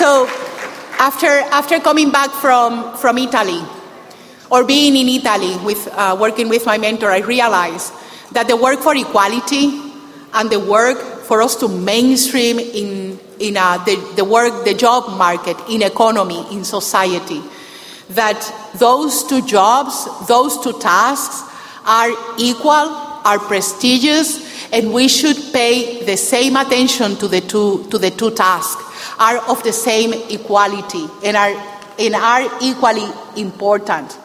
So after coming back from Italy, or being in Italy with working with my mentor, I realized that the work for equality and the work for us to mainstream in the job market, in economy, in society, that those two jobs, those two tasks are equal, are prestigious, and we should pay the same attention to the two tasks, are of the same equality and are equally important.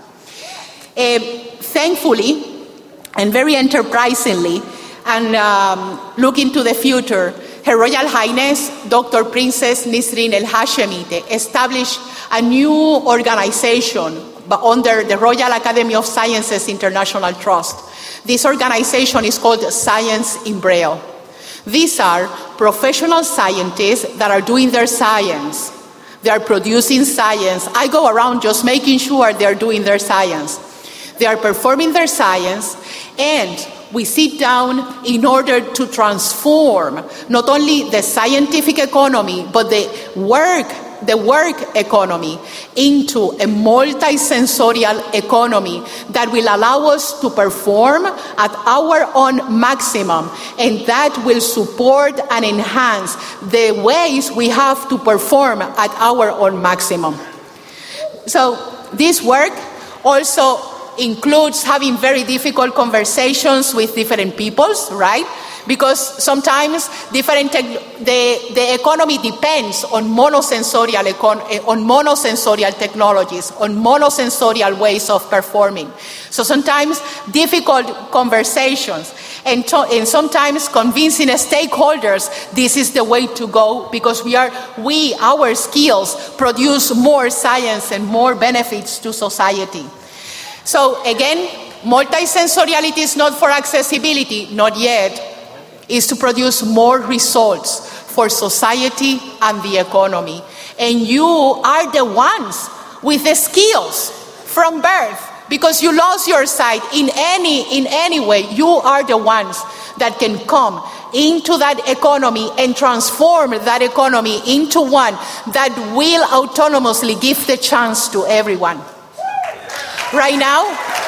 Thankfully, and very enterprisingly, and looking to the future, Her Royal Highness Dr. Princess Nisreen El Hashemite established a new organization under the Royal Academy of Sciences International Trust. This organization is called Science in Braille. These are professional scientists that are doing their science. They are producing science. I go around just making sure they're doing their science. They are performing their science, and we sit down in order to transform not only the scientific economy, but the work economy into a multi-sensorial economy that will allow us to perform at our own maximum, and that will support and enhance the ways we have to perform at our own maximum. So this work also includes having very difficult conversations with different peoples, right? Because sometimes the economy depends on monosensorial technologies, on monosensorial ways of performing. So sometimes difficult conversations, and sometimes convincing stakeholders this is the way to go, because our skills produce more science and more benefits to society. So again, multisensoriality is not for accessibility, not yet. Is to produce more results for society and the economy. And you are the ones with the skills from birth, because you lost your sight in any way. You are the ones that can come into that economy and transform that economy into one that will autonomously give the chance to everyone. Right now,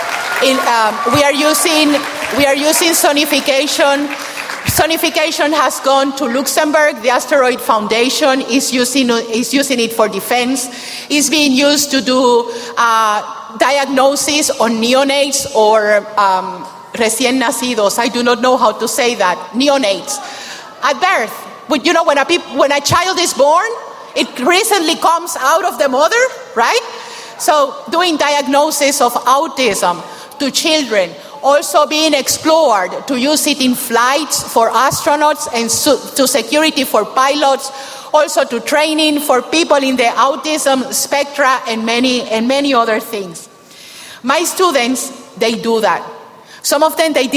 we are using sonification. Sonification has gone to Luxembourg. The Asteroid Foundation is using it for defense. It's being used to do diagnosis on neonates or recién nacidos. I do not know how to say that. Neonates at birth. But when a child is born, it recently comes out of the mother, right? So doing diagnosis of autism to children, also being explored to use it in flights for astronauts and to security for pilots, also to training for people in the autism spectra and many other things. My students, they do that. Some of them, they